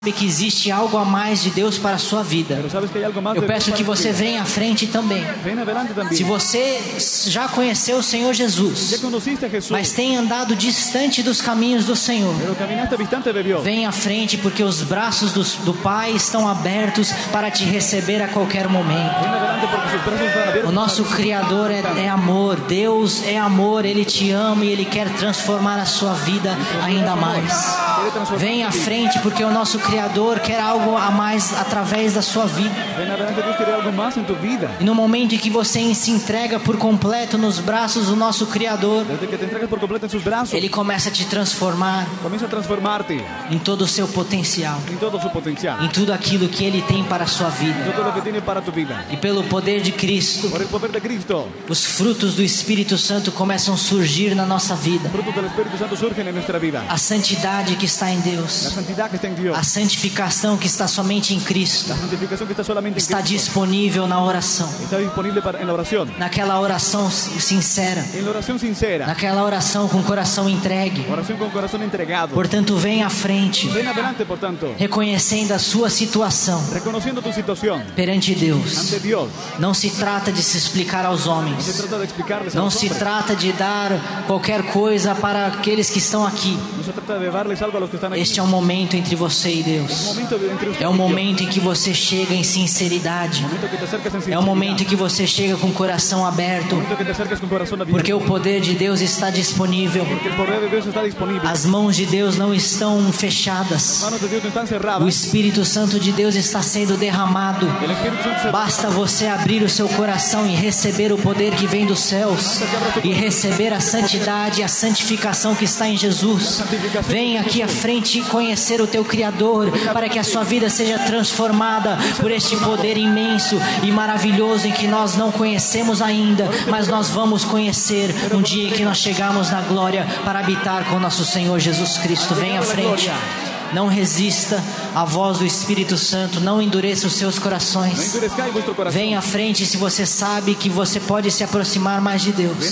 que existe algo a mais de Deus para a sua vida, eu peço que você venha à frente também. Se você já conheceu o Senhor Jesus, mas tem andado distante dos caminhos do Senhor, venha à frente, porque os braços do Pai estão abertos para te receber a qualquer momento. O nosso Criador é amor, Deus é amor, Ele te ama e Ele quer transformar a sua vida ainda mais. Venha à frente, porque o nosso Criador quer algo a mais através da sua vida. E no momento em que você se entrega por completo nos braços do nosso Criador, Ele começa a te transformar em todo o seu potencial, em tudo aquilo que Ele tem para a sua vida. E pelo poder de Cristo, os frutos do Espírito Santo começam a surgir na nossa vida. A santidade que está em Deus, a santificação que está somente em Cristo, está disponível na oração, naquela oração sincera, naquela oração com o coração entregue. Portanto, venha à frente, reconhecendo a sua situação perante Deus. Não se trata de se explicar aos homens, não se trata de dar qualquer coisa para aqueles que estão aqui. Este é um momento entre você e Deus. É um momento em que você chega em sinceridade. É um momento em que você chega com o coração aberto, porque o poder de Deus está disponível. As mãos de Deus não estão fechadas. O Espírito Santo de Deus está sendo derramado. Basta você abrir o seu coração e receber o poder que vem dos céus, e receber a santidade e a santificação que está em Jesus. Vem aqui à frente e conhecer o teu Criador, para que a sua vida seja transformada por este poder imenso e maravilhoso em que nós não conhecemos ainda, mas nós vamos conhecer um dia que nós chegarmos na glória para habitar com nosso Senhor Jesus Cristo. Vem à frente. Não resista à voz do Espírito Santo, não endureça os seus corações. Venha à frente se você sabe que você pode se aproximar mais de Deus.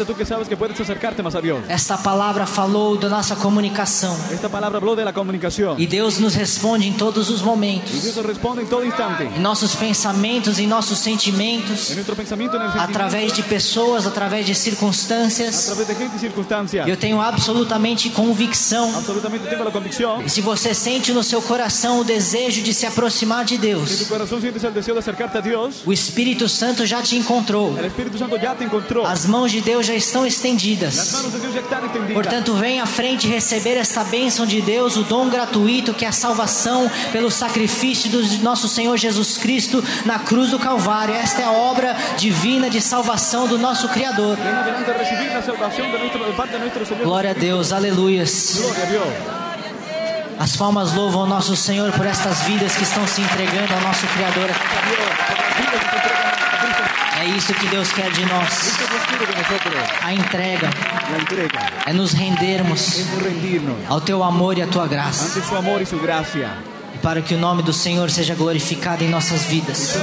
Esta palavra falou da nossa comunicação. E Deus nos responde em todos os momentos. Em nossos pensamentos, em nossos sentimentos, através de pessoas, através de circunstâncias. Eu tenho absolutamente convicção. Se você sente no seu coração o desejo de se aproximar de Deus, o Espírito Santo já te encontrou. As mãos de Deus já estão estendidas. Portanto, venha à frente receber esta bênção de Deus, o dom gratuito que é a salvação pelo sacrifício do nosso Senhor Jesus Cristo na cruz do Calvário. Esta é a obra divina de salvação do nosso Criador. Glória a Deus, aleluias. As palmas louvam o nosso Senhor por estas vidas que estão se entregando ao nosso Criador. É isso que Deus quer de nós. A entrega é nos rendermos ao teu amor e à tua graça, e para que o nome do Senhor seja glorificado em nossas vidas.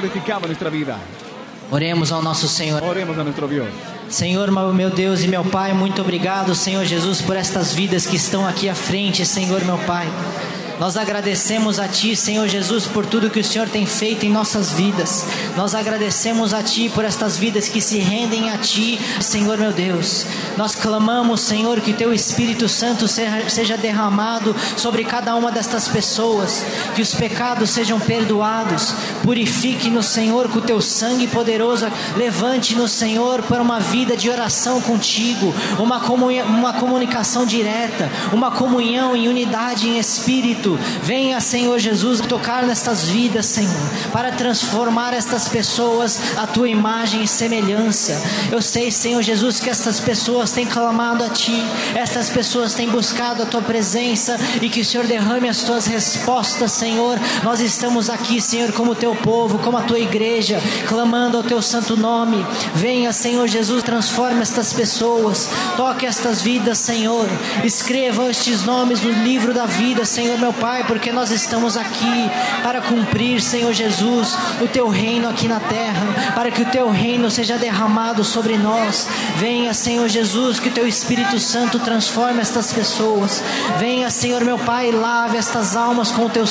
Oremos ao nosso Senhor. Senhor, meu Deus e meu Pai, muito obrigado, Senhor Jesus, por estas vidas que estão aqui à frente, Senhor, meu Pai. Nós agradecemos a Ti, Senhor Jesus, por tudo que o Senhor tem feito em nossas vidas. Nós agradecemos a Ti por estas vidas que se rendem a Ti, Senhor meu Deus. Nós clamamos, Senhor, que Teu Espírito Santo seja derramado sobre cada uma destas pessoas, que os pecados sejam perdoados. Purifique-nos, Senhor, com o Teu sangue poderoso. Levante-nos, Senhor, para uma vida de oração contigo, uma comunicação direta, uma comunhão em unidade em Espírito. Venha, Senhor Jesus, tocar nestas vidas, Senhor, para transformar estas pessoas à Tua imagem e semelhança. Eu sei, Senhor Jesus, que estas pessoas têm clamado a Ti, estas pessoas têm buscado a Tua presença, e que o Senhor derrame as Tuas respostas, Senhor. Nós estamos aqui, Senhor, como Teu povo, como a Tua igreja, clamando ao Teu santo nome. Venha, Senhor Jesus, transforme estas pessoas, toque estas vidas, Senhor. Escreva estes nomes no livro da vida, Senhor meu Pai, porque nós estamos aqui para cumprir, Senhor Jesus, o Teu reino aqui na terra, para que o Teu reino seja derramado sobre nós. Venha, Senhor Jesus, que o Teu Espírito Santo transforme estas pessoas. Venha, Senhor meu Pai, lave estas almas com o Teu